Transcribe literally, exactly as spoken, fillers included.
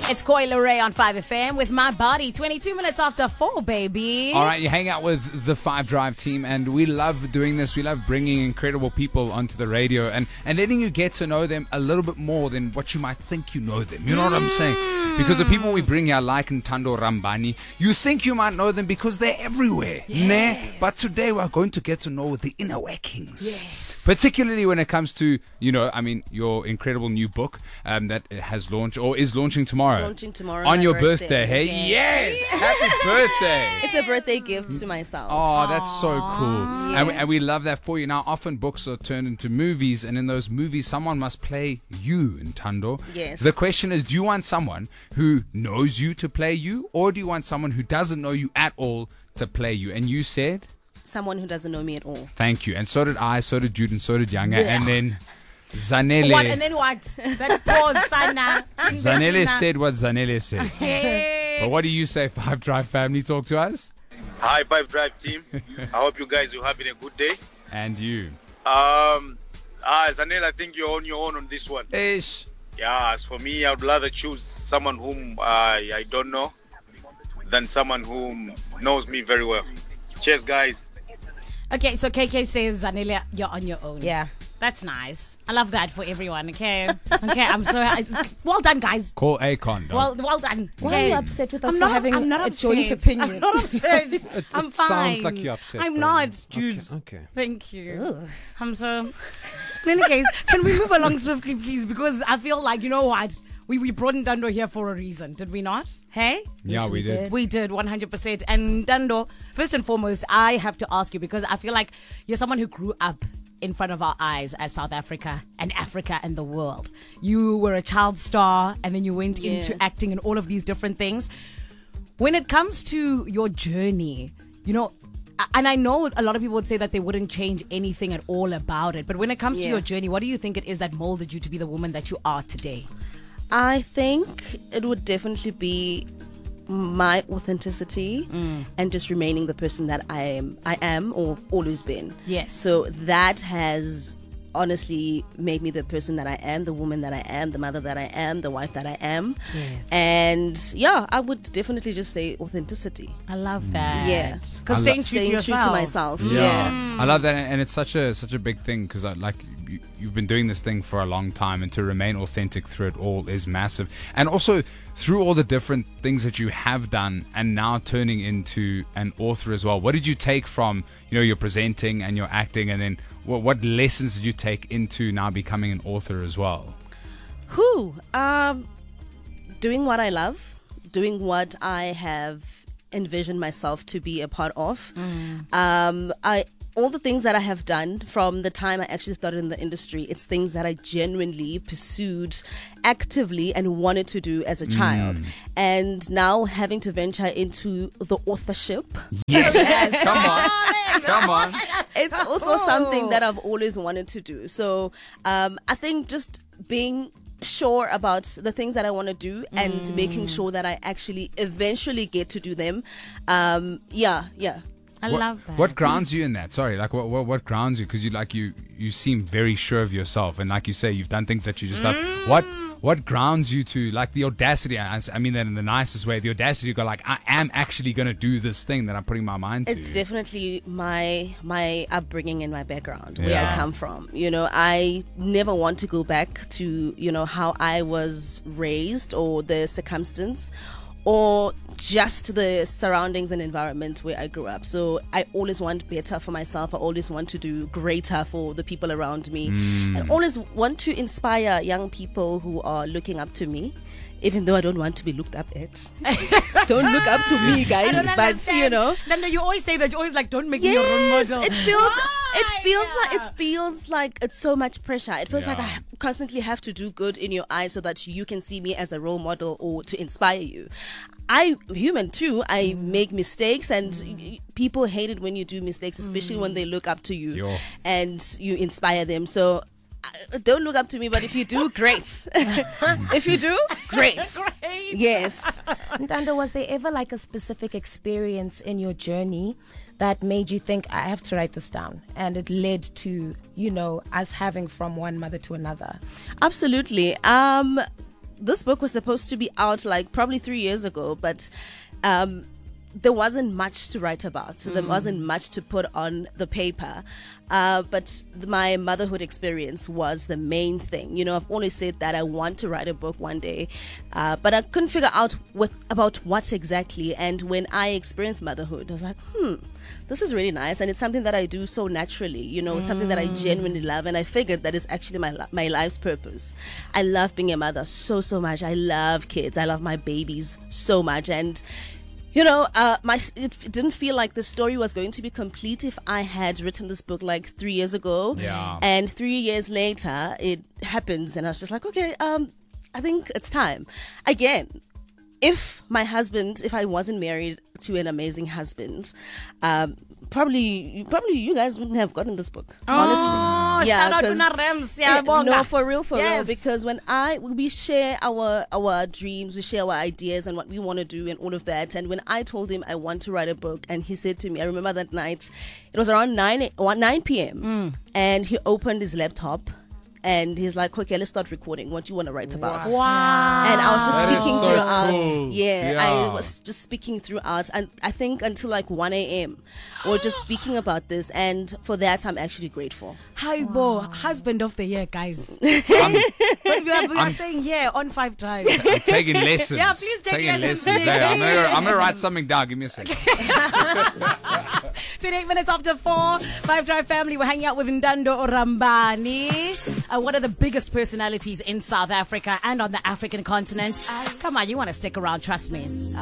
It's Coil Ray on five F M with My Body, twenty-two minutes after four, baby. All right, you hang out with the Five Drive team, and we love doing this. We love bringing incredible people onto the radio and, and letting you get to know them a little bit more than what you might think you know them. You know what I'm saying? Because the people we bring here, like Ntando Rambani, you think you might know them because they're everywhere. Yes. Nah? But today we're going to get to know the inner workings. Yes. Particularly when it comes to, you know, I mean, your incredible new book um, that has launched or is launching tomorrow. It's launching tomorrow. On your birthday, birthday, hey? Yes! yes. Happy birthday! It's a birthday gift to myself. Oh, that's so cool. Yeah. And, we, and we love that for you. Now, often books are turned into movies, and in those movies, someone must play you, Ntando. Yes. The question is, do you want someone who knows you to play you, or do you want someone who doesn't know you at all to play you? And you said? Someone who doesn't know me at all. Thank you. And so did I, so did Jude, and so did Yanga. Yeah. And then Zanele. What? And then what? That pause, Sana. Zanele said what Zanele said. Hey. But what do you say, Five Drive family? Talk to us. Hi, Five Drive team. I hope you guys are having a good day. And you. Um, ah, Zanele, I think you're on your own on this one. Ish. Yeah, as for me, I would rather choose someone whom uh, I don't know than someone who knows me very well. Cheers, guys. Okay, so K K says, Zanele, you're on your own. Yeah. That's nice. I love that for everyone, okay? Okay, I'm so... I, well done, guys. Call Akon, dog. Well, well done. Why okay. are you upset with us I'm for not, having I'm not a upset. joint opinion? I'm not upset. it, I'm it fine. sounds like you're upset. I'm though. not, Jude. Okay, okay. Thank you. Ugh. I'm so... In any case, can we move along swiftly, please? Because I feel like, you know what? We, we brought in Dando here for a reason, did we not? Hey? Yeah, Yes, we, we did. did. We did, one hundred percent. And Dando, first and foremost, I have to ask you because I feel like you're someone who grew up in front of our eyes as South Africa and Africa and the world. You were a child star and then you went Yeah. into acting and all of these different things. When it comes to your journey, you know, and I know a lot of people would say that they wouldn't change anything at all about it, but when it comes to Yeah. your journey, what do you think it is that molded you to be the woman that you are today? I think it would definitely be my authenticity Mm. and just remaining the person that I am, I am or always been. Yes. So that has honestly made me the person that I am, the woman that I am, the mother that I am, the wife that I am. Yes. And yeah, I would definitely just say authenticity. I love that. Yeah. Because I staying lo- true to Staying yourself. true to myself. Yeah, Yeah. I love that, and it's such a such a big thing because like you, you've been doing this thing for a long time, and to remain authentic through it all is massive. And also through all the different things that you have done, and now turning into an author as well. What did you take from you know your presenting and your acting, and then what, what lessons did you take into now becoming an author as well? Who? Um, doing what I love, doing what I have envisioned myself to be a part of. Um, I all the things that I have done from the time I actually started in the industry, it's things that I genuinely pursued actively and wanted to do as a child. And now having to venture into the authorship, Yes, come on, come on. it's also something that I've always wanted to do. So um, I think just being sure about the things that I want to do and making sure that I actually eventually get to do them. Um, yeah, yeah. I what, love that. What grounds you in that? Sorry, like what what, what grounds you? Because you like you you seem very sure of yourself, and like you say, you've done things that you just love. What what grounds you to like the audacity? I, I mean that in the nicest way. The audacity to go like, I am actually going to do this thing that I'm putting my mind to. It's definitely my my upbringing and my background, where Yeah. I come from. You know, I never want to go back to, you know, how I was raised or the circumstance or just the surroundings and environment where I grew up. So I always want better for myself. I always want to do greater for the people around me. I always want to inspire young people who are looking up to me, even though I don't want to be looked up at. Don't look up to me, guys. I don't But, understand. you know. No, no, you always say that. You always like, don't make me your role Yes, model. it feels Why? it feels like Yeah. it feels like it's so much pressure. It feels like Yeah. I ha- constantly have to do good in your eyes so that you can see me as a role model or to inspire you. I'm human too. I make mistakes, and y- people hate it when you do mistakes, especially when they look up to you Yo. and you inspire them. So uh, don't look up to me, but if you do, great. If you do, great. Great. Yes. Ntando, was there ever like a specific experience in your journey that made you think, I have to write this down, and it led to, you know, us having from one mother to another? Absolutely. Um, this book was supposed to be out like probably three years ago, but um, there wasn't much to write about. So mm. there wasn't much to put on the paper. Uh, but my motherhood experience was the main thing. You know, I've always said that I want to write a book one day, uh, but I couldn't figure out with, about what exactly. And when I experienced motherhood, I was like, hmm, this is really nice. And it's something that I do so naturally, you know, mm. something that I genuinely love. And I figured that is actually my, my life's purpose. I love being a mother so, so much. I love kids. I love my babies so much. And you know, uh, my it didn't feel like the story was going to be complete if I had written this book like three years ago. Yeah. And three years later, it happens, and I was just like, okay, um, I think it's time. Again, if my husband, if I wasn't married to an amazing husband, um, probably, probably you guys wouldn't have gotten this book. Oh, honestly, shout out to 'cause- Narems. yeah, Yeah, bonga. no, for real, for Yes. real. Because when I we share our our dreams, we share our ideas and what we want to do and all of that. And when I told him I want to write a book, and he said to me, I remember that night, it was around nine nine p.m. Mm. and he opened his laptop. And he's like, okay, let's start recording. What do you want to write about? Wow. And I was just That is speaking so throughout. cool. Yeah, Yeah. I was just speaking throughout. And I think until like one a.m. or just speaking about this. And for that, I'm actually grateful. Hi, Bo, husband of the year, guys. I'm, But we are, we are I'm- saying yeah on Five Drive. I'm taking lessons. Yeah, please take taking lessons. lessons. Hey, I'm gonna, I'm gonna write something down. Give me a second. twenty-eight minutes after four, Five Drive family. We're hanging out with Ndando Orambani, uh, one of the biggest personalities in South Africa and on the African continent. Come on, you want to stick around, trust me.